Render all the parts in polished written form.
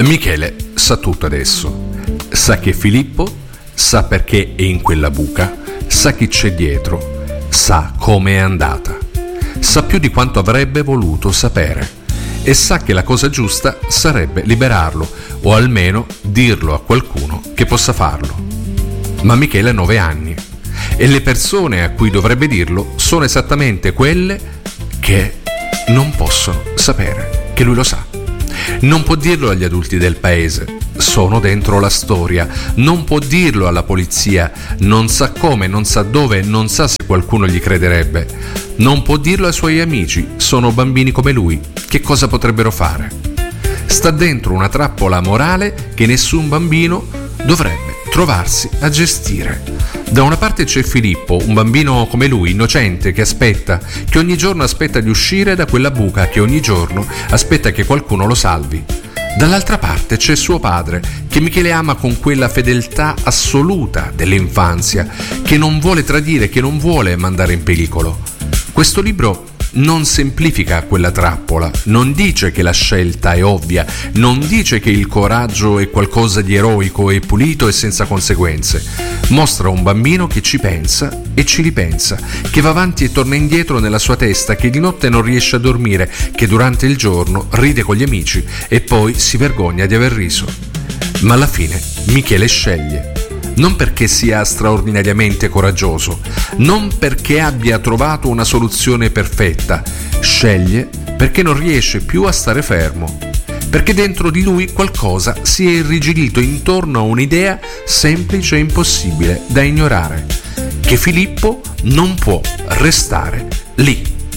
Michele sa tutto adesso. Sa che Filippo, sa perché è in quella buca, sa chi c'è dietro, sa come è andata. Sa più di quanto avrebbe voluto sapere e sa che la cosa giusta sarebbe liberarlo o almeno dirlo a qualcuno che possa farlo. Ma Michele ha 9 anni e le persone a cui dovrebbe dirlo sono esattamente quelle che non possono sapere che lui lo sa. Non può dirlo agli adulti del paese, sono dentro la storia. Non può dirlo alla polizia, non sa come, non sa dove, non sa se qualcuno gli crederebbe. Non può dirlo ai suoi amici, sono bambini come lui, che cosa potrebbero fare? Sta dentro una trappola morale che nessun bambino dovrebbe trovarsi a gestire. Da una parte c'è Filippo, un bambino come lui, innocente, che ogni giorno aspetta di uscire da quella buca, che ogni giorno aspetta che qualcuno lo salvi. Dall'altra parte c'è suo padre, che Michele ama con quella fedeltà assoluta dell'infanzia, che non vuole tradire, che non vuole mandare in pericolo. Questo libro non semplifica quella trappola, non dice che la scelta è ovvia, non dice che il coraggio è qualcosa di eroico e pulito e senza conseguenze. Mostra un bambino che ci pensa e ci ripensa, che va avanti e torna indietro nella sua testa, che di notte non riesce a dormire, che durante il giorno ride con gli amici e poi si vergogna di aver riso. Ma alla fine Michele sceglie. Non perché sia straordinariamente coraggioso, non perché abbia trovato una soluzione perfetta, sceglie perché non riesce più a stare fermo, perché dentro di lui qualcosa si è irrigidito intorno a un'idea semplice e impossibile da ignorare, che Filippo non può restare lì.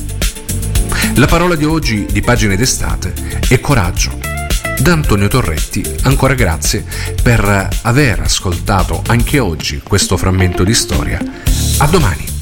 La parola di oggi di Pagine d'estate è coraggio. Da Antonio Torretti, ancora grazie per aver ascoltato anche oggi questo frammento di storia. A domani!